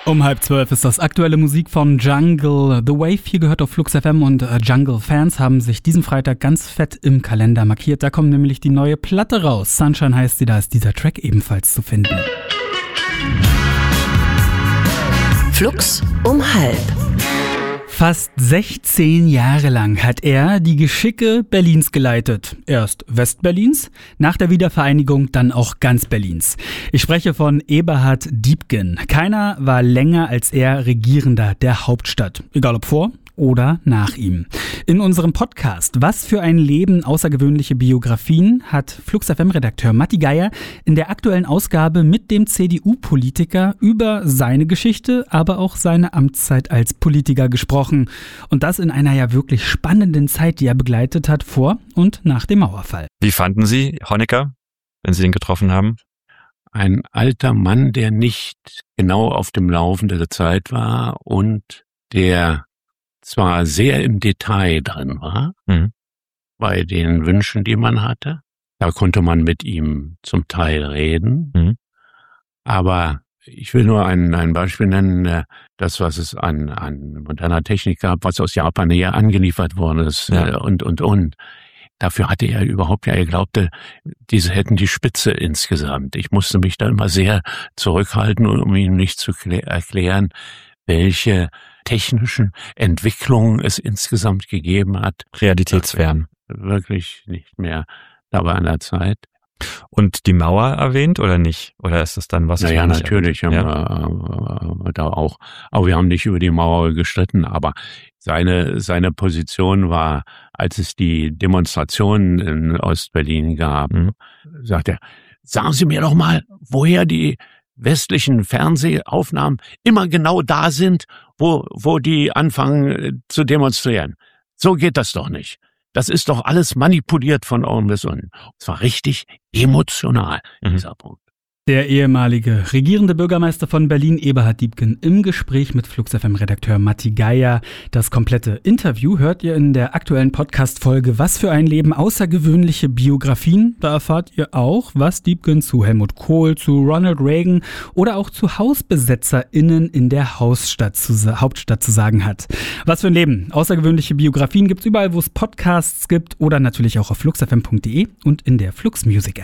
Um 11:30 ist das aktuelle Musik von Jungle. The Wave hier gehört auf Flux FM und Jungle-Fans haben sich diesen Freitag ganz fett im Kalender markiert. Da kommt nämlich die neue Platte raus. Sunshine heißt sie, da ist dieser Track ebenfalls zu finden. Flux um 12:30. Fast 16 Jahre lang hat er die Geschicke Berlins geleitet. Erst Westberlins, nach der Wiedervereinigung dann auch ganz Berlins. Ich spreche von Eberhard Diepgen. Keiner war länger als er Regierender der Hauptstadt, egal ob vor oder nach ihm. In unserem Podcast Was für ein Leben, außergewöhnliche Biografien hat Flux FM-Redakteur Matti Geier in der aktuellen Ausgabe mit dem CDU-Politiker über seine Geschichte, aber auch seine Amtszeit als Politiker gesprochen. Und das in einer ja wirklich spannenden Zeit, die er begleitet hat vor und nach dem Mauerfall. Wie fanden Sie Honecker, wenn Sie ihn getroffen haben? Ein alter Mann, der nicht genau auf dem Laufenden der Zeit war und der zwar sehr im Detail drin war, bei den Wünschen, die man hatte. Da konnte man mit ihm zum Teil reden. Aber ich will nur ein Beispiel nennen, das, was es an moderner Technik gab, was aus Japan hier angeliefert worden ist, und. Dafür hatte er überhaupt, er glaubte, diese hätten die Spitze insgesamt. Ich musste mich da immer sehr zurückhalten, um ihm nicht zu erklären, welche technischen Entwicklungen es insgesamt gegeben hat. Realitätsfern. Wirklich nicht mehr dabei an der Zeit. Und die Mauer erwähnt oder nicht? Oder ist das dann was? Naja, natürlich haben wir da auch. Aber wir haben nicht über die Mauer gestritten. Aber seine Position war, als es die Demonstrationen in Ostberlin gab, sagt er, sagen Sie mir doch mal, woher die westlichen Fernsehaufnahmen immer genau da sind, wo die anfangen zu demonstrieren. So geht das doch nicht. Das ist doch alles manipuliert von oben bis unten. Es war richtig emotional, dieser Punkt. Der ehemalige regierende Bürgermeister von Berlin, Eberhard Diepgen, im Gespräch mit Flux FM-Redakteur Matti Geier. Das komplette Interview hört ihr in der aktuellen Podcast-Folge Was für ein Leben, außergewöhnliche Biografien. Da erfahrt ihr auch, was Diepgen zu Helmut Kohl, zu Ronald Reagan oder auch zu HausbesetzerInnen in der Hauptstadt zu sagen hat. Was für ein Leben, außergewöhnliche Biografien gibt's überall, wo es Podcasts gibt oder natürlich auch auf fluxfm.de und in der Flux Music App.